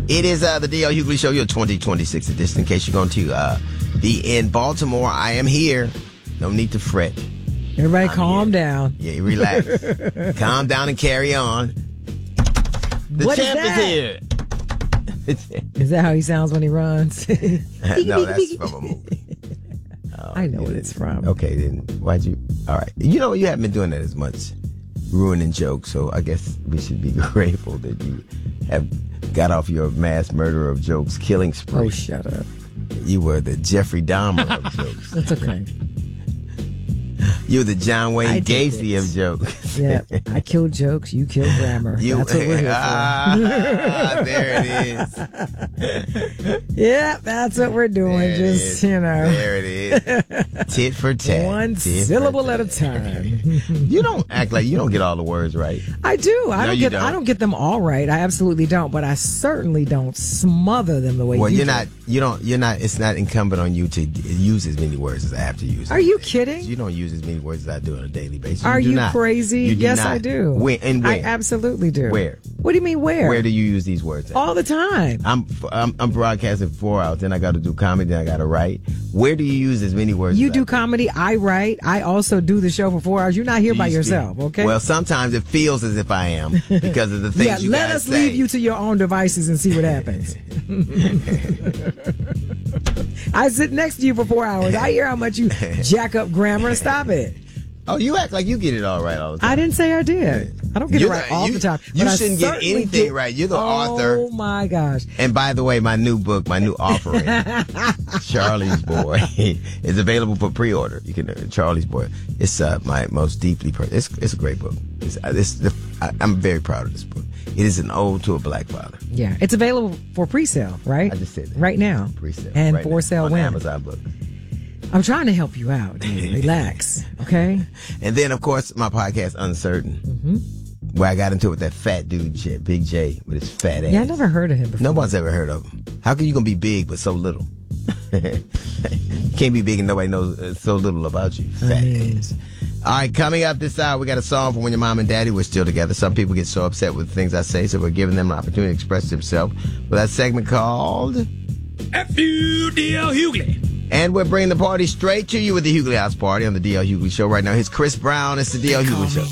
It is the D.L. Hughley Show, your 2026 edition. In case you're going to be in Baltimore, I am here. No need to fret. Everybody calm down. Yeah, relax. Calm down and carry on. The champ is here. Is that how he sounds when he runs? No, that's from a movie. I know what it's from. Okay, then why'd you? All right. You know, you haven't been doing that as much, ruining jokes, so I guess we should be grateful that you have got off your mass murder of jokes killing spree. Oh, shut up. You were the Jeffrey Dahmer of jokes. That's okay. You're the John Wayne Gacy of jokes. Yeah, I kill jokes, you kill grammar. That's what we're here for. There it is. Yeah, that's what we're doing. Just, you know. There it is. Tit for tat. One syllable at a time. You don't act like you don't get all the words right. I do. I don't. don't get them all right. I absolutely don't, but I certainly don't smother them the way you do. You're not, it's not incumbent on you to use as many words as I have to use. Are you kidding? You don't use as many words as I do on a daily basis. Are you crazy? Yes, I do. When? I absolutely do. Where? What do you mean where? Where do you use these words at? All the time. I'm broadcasting for 4 hours, then I got to do comedy, then I got to write. Where do you use as many words? You do comedy, I write. I also do the show for 4 hours. You're not here by yourself, okay? Well, sometimes it feels as if I am because of the things you let us leave you to your own devices and see what happens. I sit next to you for 4 hours. I hear how much you jack up grammar. Stop it. Oh, you act like you get it all right all the time. I didn't say I did. I don't get it right all the time. You shouldn't get anything right. You're the author. Oh, my gosh. And by the way, my new book, my new offering, Charlie's Boy, is available for pre-order. You can, Charlie's Boy. It's my most deeply personal. It's a great book. I'm very proud of this book. It is an ode to a black father. Yeah. It's available for pre-sale, right? I just said that. Right now. Pre-sale. And right for sale on when? Amazon Book. I'm trying to help you out. Relax, okay? And then, of course, my podcast, Uncertain, where I got into it with that fat dude, Big J, with his fat ass. Yeah, I never heard of him before. Nobody's ever heard of him. How can you gonna be big but so little? You can't be big and nobody knows so little about you. Fat ass. All right, coming up this hour, we got a song for when your mom and daddy were still together. Some people get so upset with things I say, so we're giving them an opportunity to express themselves with that segment called F.U. D.L. Hughley. And we're bringing the party straight to you with the Hughley House Party on the D.L. Hughley Show right now. Here's Chris Brown. It's the D.L. Hughley Show.